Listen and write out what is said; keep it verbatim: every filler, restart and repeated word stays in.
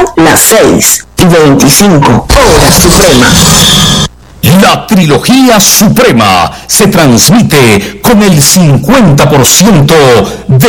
Son las seis y veinticinco, Hora Suprema. La trilogía suprema se transmite con el cincuenta por ciento de